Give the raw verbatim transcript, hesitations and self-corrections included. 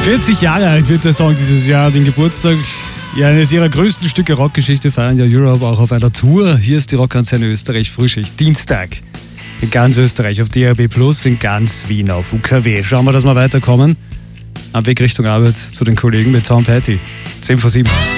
vierzig Jahre alt wird der Song dieses Jahr, den Geburtstag ja, eines ihrer größten Stücke Rockgeschichte feiern ja Europe auch auf einer Tour. Hier ist die Rockantenne Österreich Frühschicht, Dienstag. In ganz Österreich auf D A B plus, in ganz Wien auf U K W. Schauen wir, dass wir weiterkommen. Am Weg Richtung Arbeit zu den Kollegen mit Tom Petty. zehn vor sieben.